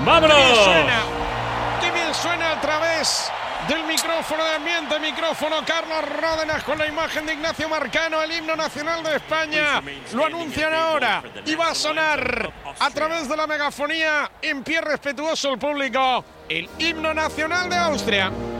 ¡Vámonos! Qué bien suena a través del micrófono de ambiente, micrófono Carlos Ródenas con la imagen de Ignacio Marcano, el himno nacional de España. Lo anuncian ahora y va a sonar a través de la megafonía en pie respetuoso el público, el himno nacional de Austria.